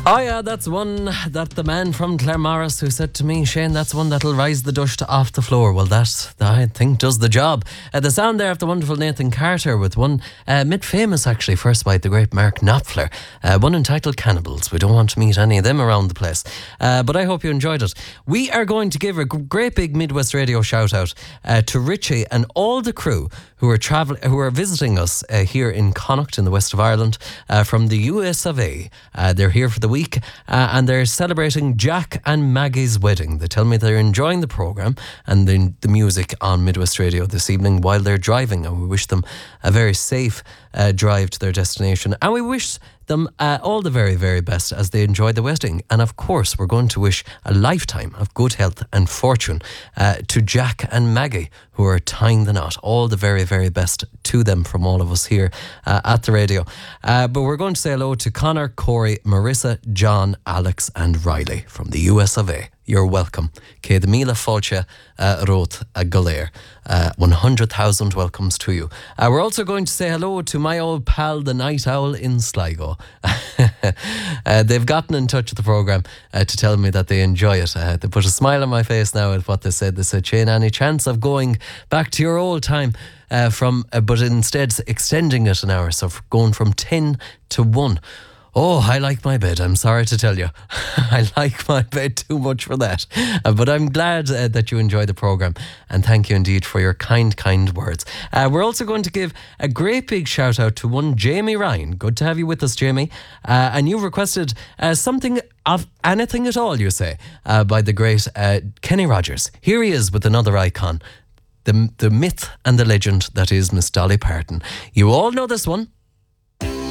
Oh yeah, that's one that the man from Claremorris who said to me, Shane, that's one that'll rise the dust off the floor. Well, that I think does the job. The sound there of the wonderful Nathan Carter with one mid famous actually first by the great Mark Knopfler, one entitled Cannibals. We don't want to meet any of them around the place, but I hope you enjoyed it. We are going to give a great big Midwest Radio shout out to Richie and all the crew who are visiting us here in Connacht in the west of Ireland from the US of A. They're here for the week and they're celebrating Jack and Maggie's wedding. They tell me they're enjoying the programme and the music on Midwest Radio this evening while they're driving, and we wish them a very safe drive to their destination, and we wish them all the very, very best as they enjoy the wedding. And of course, we're going to wish a lifetime of good health and fortune to Jack and Maggie, who are tying the knot. All the very, very best to them from all of us here at the radio. But we're going to say hello to Connor, Corey, Marissa, John, Alex and Riley from the US of A. You're welcome. Céad míle fáilte rót a goléir. 100,000 welcomes to you. We're also going to say hello to my old pal, the Night Owl in Sligo. They've gotten in touch with the programme to tell me that they enjoy it. They put a smile on my face now at what they said. They said, Shane, any chance of going back to your old time but instead extending it an hour, so going from 10 to 1. Oh, I like my bed, I'm sorry to tell you. I like my bed too much for that. But I'm glad that you enjoy the programme, and thank you indeed for your kind words. We're also going to give a great big shout out to one Jamie Ryan. Good to have you with us, Jamie. And you've requested something of anything at all, you say, by the great Kenny Rogers. Here he is with another icon. The myth and the legend that is Miss Dolly Parton. You all know this one.